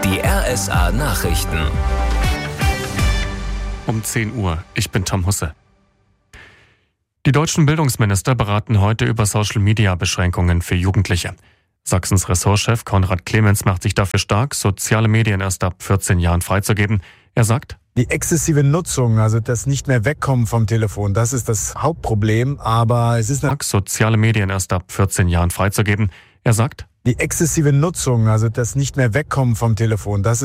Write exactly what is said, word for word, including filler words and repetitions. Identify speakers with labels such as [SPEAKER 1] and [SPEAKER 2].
[SPEAKER 1] Die R S A Nachrichten.
[SPEAKER 2] Um zehn Uhr. Ich bin Tom Husse. Die deutschen Bildungsminister beraten heute über Social-Media-Beschränkungen für Jugendliche. Sachsens Ressortchef Konrad Clemens macht sich dafür stark, soziale Medien erst ab vierzehn Jahren freizugeben. Er sagt:
[SPEAKER 3] Die exzessive Nutzung, also das nicht mehr wegkommen vom Telefon, das ist das Hauptproblem. Aber es ist
[SPEAKER 2] soziale Medien erst ab vierzehn Jahren freizugeben. Er sagt:
[SPEAKER 3] Die exzessive Nutzung, also das nicht mehr wegkommen vom Telefon, das ist